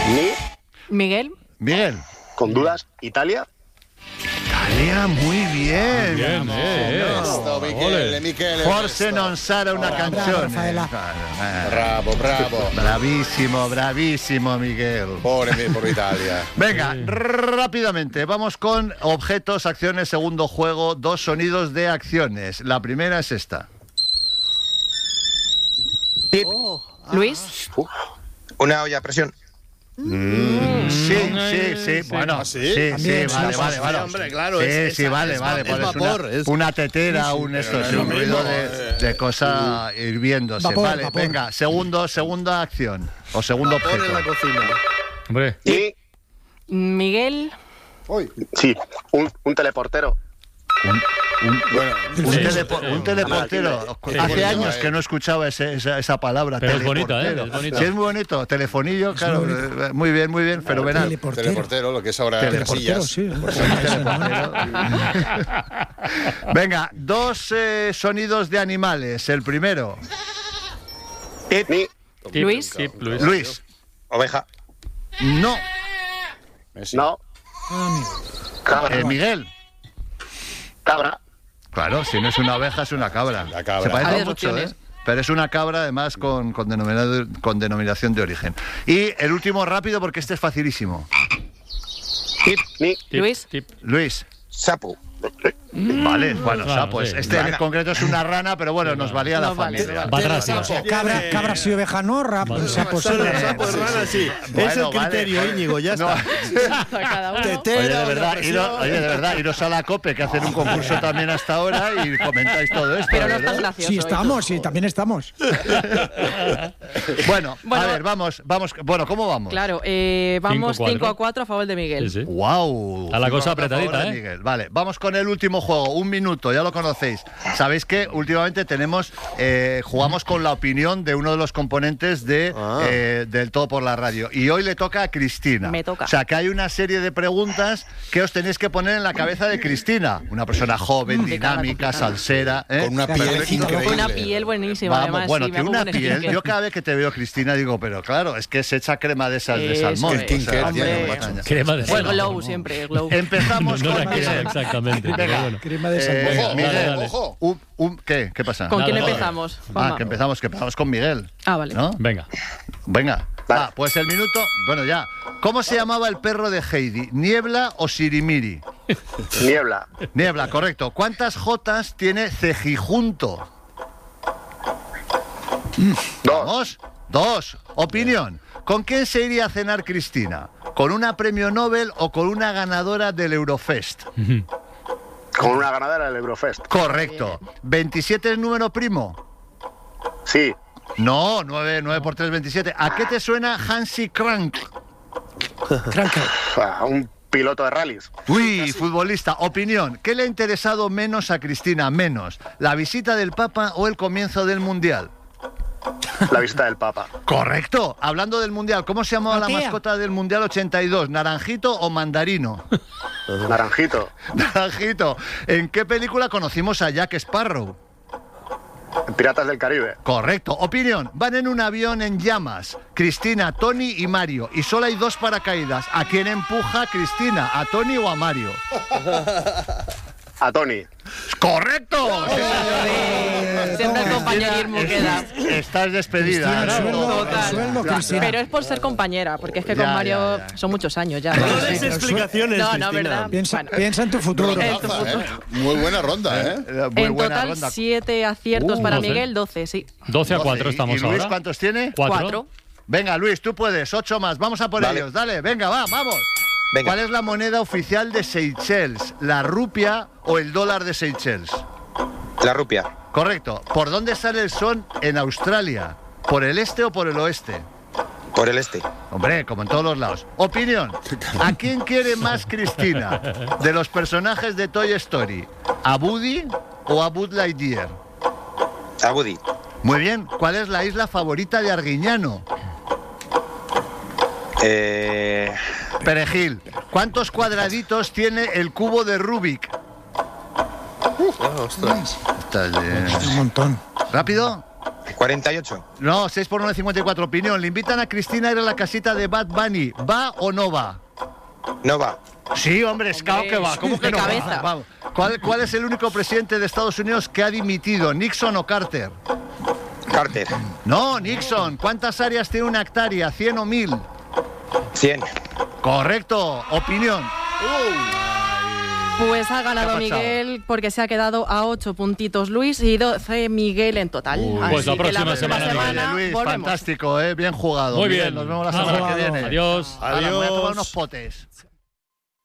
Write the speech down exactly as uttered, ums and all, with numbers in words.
Ni. Miguel. Miguel. Con dudas, Italia. Italia, muy bien. Muy bien, Vamos, eh, eh. Esto, Michele, Michele. Forse non sarà una Bravo, canzone. Rafaela. Bravo, bravo. Bravísimo, bravísimo, Miguel. Pobre mi, por Italia. Venga, rápidamente, vamos con objetos, acciones, segundo juego, dos sonidos de acciones. La primera es esta. Luis. Uf. Una olla a presión. Mm, sí, sí, sí, sí. bueno, ¿Ah, sí? sí, sí, También, vale, sí, vale, sí, vale. hombre, claro, Sí, es- sí, es- vale, es- vale, es pues es vapor, una, es- una tetera, un pero esto, no es es lo un ruido mismo, de, eh. de cosa hirviéndose. Vapor, Vale, vapor. venga, segundo, segunda acción o segundo Vapor en objeto. la cocina. Hombre, Ni. Miguel. Uy. Sí, un, un teleportero. Un, un- Bueno, un Sí, telepo- sí, un sí. teleportero. Sí, Hace bonito, años eh. que no escuchaba ese- esa, esa palabra. Pero es bonita, ¿eh? teleportero. Es bonita. Sí, es muy bonito. Telefonillo, claro. muy eh, Muy bien, muy bien, fenomenal. Teleportero. teleportero, lo que es ahora Teleportero, casillas. sí. Venga, dos eh, sonidos de animales. El primero, Ni. tip, Luis. tip, Luis. Luis. Oveja. No. Messi. No. Cabra. Eh, Miguel. Cabra. Claro, si no es una oveja, es una cabra. La cabra. Se parece Varias mucho, opciones. ¿eh? Pero es una cabra, además, con, con, denominado- con denominación de origen. Y el último rápido, porque este es facilísimo. Ni. Tip, Luis. tip. Luis. Sapo. Vale, bueno, Claro, sapo. es- sí. Este en Rana. concreto es una rana, pero bueno, nos valía la Nos vale, familia. nos Va atrás, sí. Sapo. Cabra, cabra sí, oveja no, rap, Vale. sapo sí. Sapo, sapo, rana, sí. Bueno, Es el vale, criterio, joder. Íñigo, ya No. está. Cada uno. Tetera, Oye, de olla a verdad, presión. iros, oye, de verdad, iros a la COPE, que hacen un concurso también hasta ahora y comentáis todo esto. Pero no ¿verdad? es tan gracioso. Sí, estamos, sí, también estamos. Bueno, Bueno, a ver, vamos, vamos. Bueno, ¿cómo vamos? Claro, eh, vamos Cinco, cinco cuatro. a cuatro a favor de Miguel. Sí, sí. ¡Wow! A la cosa apretadita, Favor de ¿eh? Miguel. Vale, vamos con el último juego. Un minuto, ya lo conocéis. Sabéis que últimamente tenemos, eh, jugamos con la opinión de uno de los componentes de Ah. eh, del Todo por la Radio. Y hoy le toca a Cristina. Me toca. O sea, que hay una serie de preguntas que os tenéis que poner en la cabeza de Cristina. Una persona joven, Complicada, dinámica, complicada. salsera. ¿eh? Con una piel Perfecto. increíble. Una piel buenísima, Vamos, además. bueno, sí, me que hago una un piel. skincare. Yo cada vez que te veo, Cristina, digo, pero claro, es que se echa crema de esas de Eso salmón. es. Skincare, O sea, tiene, bueno, macho. Crema de El salmón. glow siempre, el glow. Empezamos No con la crema exactamente, pero Venga, bueno. Crema de eh, salmón. Ojo, Miguel, dale, dale. ojo. un- un- ¿qué? ¿Qué pasa? ¿Con Nada, quién nada. empezamos? Ah, Juanma? que empezamos, que empezamos con Miguel. Ah, vale. ¿No? Venga. Venga. Vale. Ah, pues el minuto. Bueno, ya. ¿Cómo se llamaba el perro de Heidi? ¿Niebla o Sirimiri? Niebla. Niebla, correcto. ¿Cuántas jotas tiene Cejijunto? Dos. Vamos. Dos. Opinión. ¿Con quién se iría a cenar Cristina? ¿Con una premio Nobel o con una ganadora del Eurofest? Con una ganadera del Eurofest. Correcto. ¿veintisiete es número primo? Sí. No, nueve, nueve por tres, veintisiete. ¿A qué te suena Hansi Crank? Cranker. Ah, un piloto de rallies. Uy, futbolista. Opinión. ¿Qué le ha interesado menos a Cristina? Menos. ¿La visita del Papa o el comienzo del Mundial? La visita del Papa. Correcto. Hablando del Mundial, ¿cómo se llamaba la Tía. mascota del Mundial ochenta y dos? ¿Naranjito o Mandarino? Naranjito. Naranjito. ¿En qué película conocimos a Jack Sparrow? Piratas del Caribe. Correcto. Opinión. Van en un avión en llamas. Cristina, Tony y Mario. Y solo hay dos paracaídas. ¿A quién empuja Cristina? ¿A Tony o a Mario? A Tony. ¡Correcto! Siempre el compañerismo queda. Estás despedida. Cristina, el ¿no? sueldo, el Total. sueldo, Cristina. Pero es por ser compañera, porque es que Ya, con Mario ya, ya. son muchos años ya. No Sí, des sí. explicaciones, No, no, Cristina. ¿verdad? Piensa, Bueno. piensa en tu futuro. En tu Rondaza, futuro. ¿eh? Muy buena ronda, ¿eh? Eh, Muy En buena total, ronda. siete aciertos Uh, para doce. Miguel, doce, sí. doce a doce. cuatro ¿Y- estamos ¿Y Luis ahora. cuántos tiene? Cuatro. Cuatro. Venga, Luis, tú puedes. Ocho más. Vamos a por Vale. ellos. Dale, venga, va, vamos. Venga. ¿Cuál es la moneda oficial de Seychelles? ¿La rupia o el dólar de Seychelles? La rupia. Correcto. ¿Por dónde sale el sol en Australia? ¿Por el este o por el oeste? Por el este. Hombre, como en todos los lados. Opinión. ¿A quién quiere más Cristina de los personajes de Toy Story? ¿A Woody o a Buzz Lightyear? A Woody. Muy bien. ¿Cuál es la isla favorita de Arguiñano? Eh, Perejil. ¿Cuántos cuadraditos tiene el cubo de Rubik? ostras. Estás de- Un montón. ¿Rápido? cuarenta y ocho. No, seis por nueve, cincuenta y cuatro. Opinión. Le invitan a Cristina a ir a la casita de Bad Bunny. ¿Va o no va? No va. Sí, hombre, es claro que va. ¿Cómo que de no cabeza. va? Va. ¿Cuál, ¿Cuál es el único presidente de Estados Unidos que ha dimitido? ¿Nixon o Carter? Carter. No, Nixon. ¿Cuántas áreas tiene una hectárea? ¿cien o mil? cien. Correcto. Opinión. Pues ha ganado ¿Qué ha pasado? Miguel porque se ha quedado a ocho puntitos Luis y doce Miguel en total. Uy, Así pues la que próxima próxima semana, semana Luis, volvemos. fantástico, ¿eh? Bien jugado. Muy Miguel, bien. nos vemos la Nada. semana que viene. Adiós. Hala, me voy a tomar Adiós. unos potes.